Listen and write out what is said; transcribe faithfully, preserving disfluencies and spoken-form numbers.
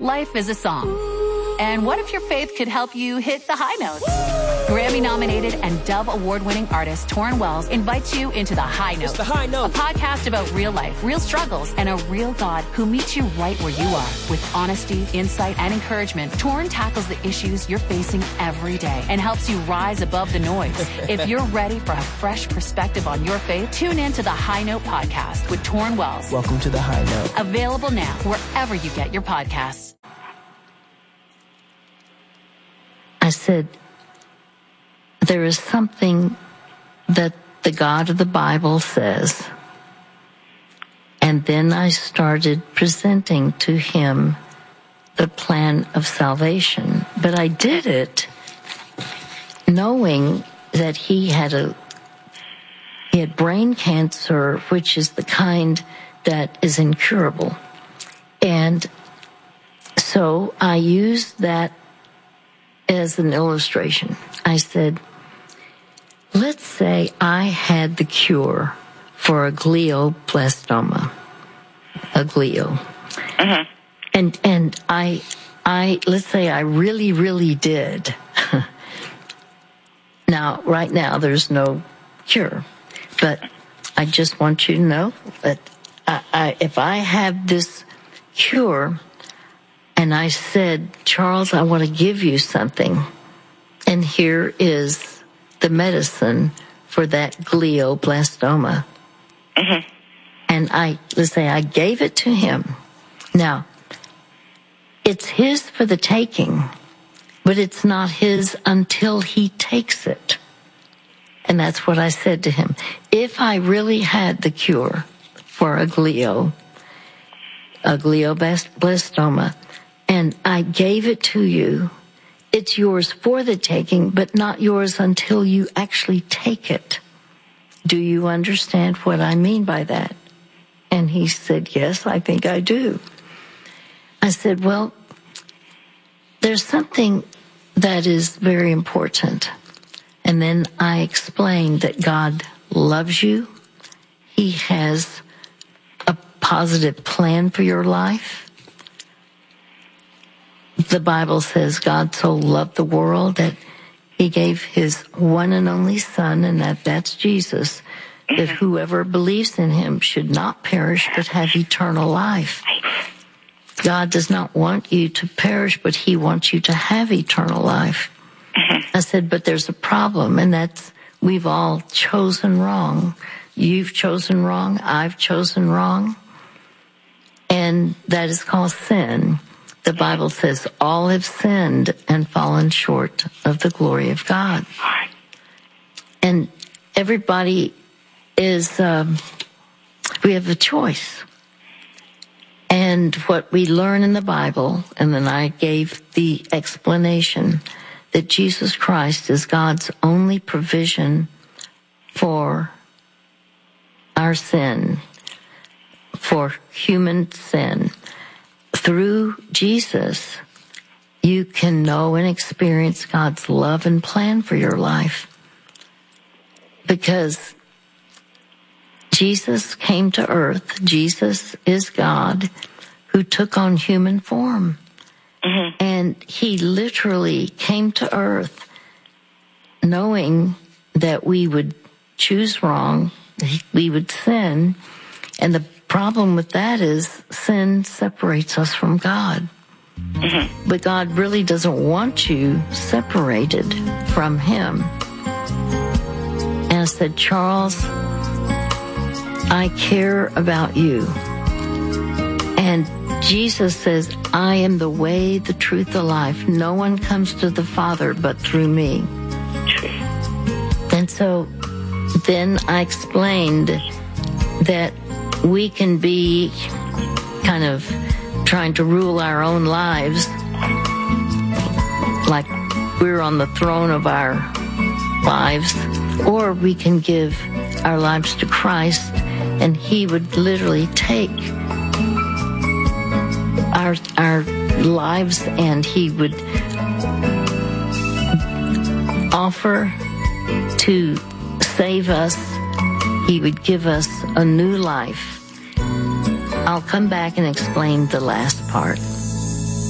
Life is a song. And what if your faith could help you hit the high notes? Grammy-nominated and Dove Award-winning artist Torrin Wells invites you into The High Note. It's The High Note. A podcast about real life, real struggles, and a real God who meets you right where you are. With honesty, insight, and encouragement, Torrin tackles the issues you're facing every day and helps you rise above the noise. If you're ready for a fresh perspective on your faith, tune in to The High Note podcast with Torrin Wells. Welcome to The High Note. Available now wherever you get your podcasts. I said, there is something that the God of the Bible says. And then I started presenting to him the plan of salvation. But I did it knowing that he had a he had brain cancer, which is the kind that is incurable. And so I used that as an illustration. I said, let's say I had the cure for a glioblastoma, a glio. Uh-huh. And, and I, I, let's say I really, really did. Now, right now, there's no cure, but I just want you to know that I, I, if I have this cure, and I said, Charles, I want to give you something. And here is the medicine for that glioblastoma. Mm-hmm. And I, let's say I gave it to him. Now, it's his for the taking, but it's not his until he takes it. And that's what I said to him. If I really had the cure for a glio, a glioblastoma, and I gave it to you, it's yours for the taking, but not yours until you actually take it. Do you understand what I mean by that? And he said, yes, I think I do. I said, well, there's something that is very important. And then I explained that God loves you. He has a positive plan for your life. The Bible says God so loved the world that he gave his one and only son, and that that's Jesus, that whoever believes in him should not perish but have eternal life. God does not want you to perish, but he wants you to have eternal life. I said, but there's a problem, and that's we've all chosen wrong. You've chosen wrong. I've chosen wrong. And that is called sin. The Bible says all have sinned and fallen short of the glory of God. And everybody is, um, we have a choice. And what we learn in the Bible, and then I gave the explanation that Jesus Christ is God's only provision for our sin, for human sin. Through Jesus, you can know and experience God's love and plan for your life. Because Jesus came to earth. Jesus is God who took on human form. Mm-hmm. And he literally came to earth knowing that we would choose wrong, we would sin, and the problem with that is sin separates us from God. Mm-hmm. But God really doesn't want you separated from him. And I said, Charles, I care about you. And Jesus says, I am the way, the truth, the life. No one comes to the Father but through me. And so then I explained that we can be kind of trying to rule our own lives like we're on the throne of our lives, or we can give our lives to Christ and he would literally take our our lives and he would offer to save us. He would give us a new life. I'll come back and explain the last part.